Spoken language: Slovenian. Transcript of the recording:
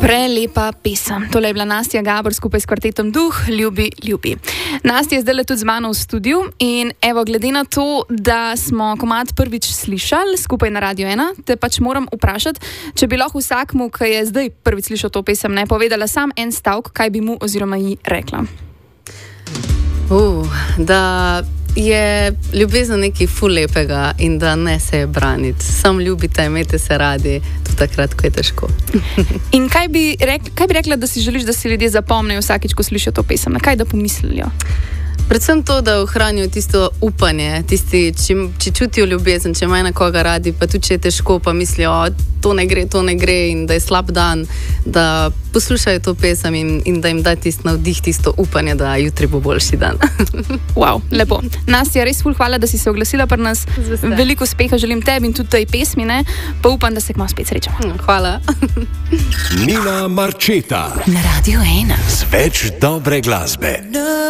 Prelepa pesem. Tole je bila Nastja Gabor skupaj s kvartetom Duh, Ljubi, ljubi. Nastja je zdaj tudi z mano v studiu in evo, glede na to, da smo komad prvič slišali skupaj na Radio 1, te pač moram vprašati, če bi lahko vsakmu, ki je zdaj prvič slišal to pesem, povedala sam en stavek, kaj bi mu oziroma ji rekla. Da je ljubezen nekaj ful lepega in da ne se je braniti. Sam ljubite, imejte se radi, tudi takrat, ko je težko. In kaj bi rekla, da si želiš, da si ljudje zapomnijo vsakič, ko slišijo to pesem? Na kaj da pomislijo? Predvsem to, da ohranijo tisto upanje, če čutijo ljubezen, če imajo nekoga radi, pa tudi če je težko, pa mislijo, to ne gre in da je slab dan, da poslušajo to pesem in da jim da tisto navdih, tisto upanje, da jutri bo boljši dan. Wow, lepo. Nastja, res ful hvala, da si se oglasila pri nas. Veliko uspeha želim tebi in tudi tej pesmi, ne? Pa upam, da se kmalu spet srečamo. Hvala. Nina Marčeta na Radio 1 z več dobre glasbe.